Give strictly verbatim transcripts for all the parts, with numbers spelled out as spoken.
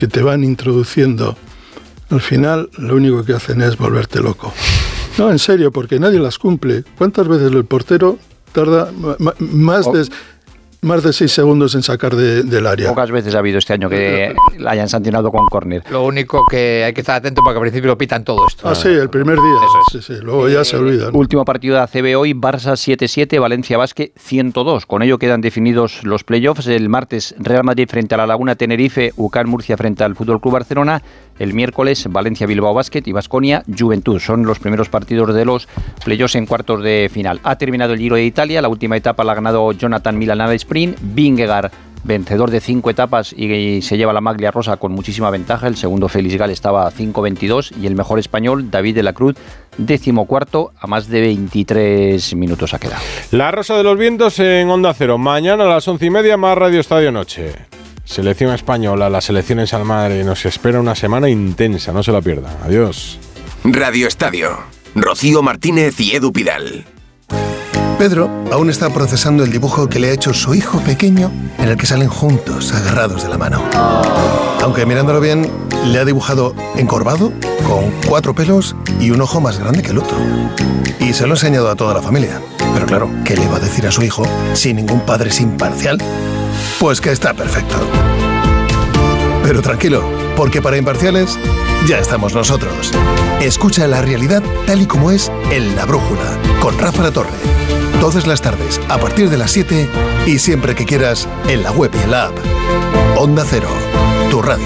que te van introduciendo, al final lo único que hacen es volverte loco. No, en serio, porque nadie las cumple. ¿Cuántas veces el portero tarda m- más de... Más de seis segundos en sacar de, del área? Pocas veces ha habido este año que la hayan sancionado con córner. Lo único que hay que estar atento porque al principio lo pitan todo esto. Ah, sí, el primer día. Eso es. Sí, sí, luego ya eh, se olvidan. Último partido de A C B hoy, Barça siete siete, Valencia Basket ciento dos. Con ello quedan definidos los playoffs. El martes, Real Madrid frente a la Laguna Tenerife, U C A M Murcia frente al F C Barcelona. El miércoles, Valencia Bilbao Basket y Baskonia Juventud. Son los primeros partidos de los playoffs en cuartos de final. Ha terminado el Giro de Italia. La última etapa la ha ganado Jonathan Milan al sprint. Vingegaard, vencedor de cinco etapas y se lleva la maglia rosa con muchísima ventaja. El segundo, Félix Gal, estaba a cinco veintidós y el mejor español, David de la Cruz, decimocuarto, a más de veintitrés minutos ha quedado. La Rosa de los Vientos en Onda Cero. Mañana a las once y media, más Radio Estadio Noche. Selección española, la selección en San Madre. Nos espera una semana intensa, no se la pierdan. Adiós. Radio Estadio. Rocío Martínez y Edu Pidal. Pedro aún está procesando el dibujo que le ha hecho su hijo pequeño, en el que salen juntos, agarrados de la mano. Aunque mirándolo bien, le ha dibujado encorvado, con cuatro pelos y un ojo más grande que el otro. Y se lo ha enseñado a toda la familia. Pero claro, ¿qué le va a decir a su hijo si ningún padre es imparcial? Pues que está perfecto. Pero tranquilo, porque para imparciales ya estamos nosotros. Escucha la realidad tal y como es en La Brújula, con Rafa La Torre. Todas las tardes, a partir de las siete y siempre que quieras, en la web y en la app. Onda Cero, tu radio.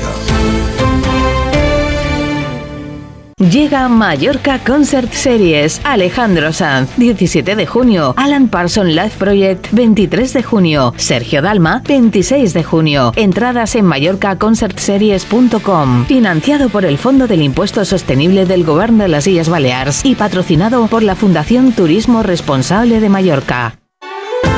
Llega Mallorca Concert Series. Alejandro Sanz, diecisiete de junio. Alan Parsons Live Project, veintitrés de junio. Sergio Dalma, veintiséis de junio. Entradas en mallorca concert series punto com. Financiado por el Fondo del Impuesto Sostenible del Gobierno de las Illes Balears y patrocinado por la Fundación Turismo Responsable de Mallorca.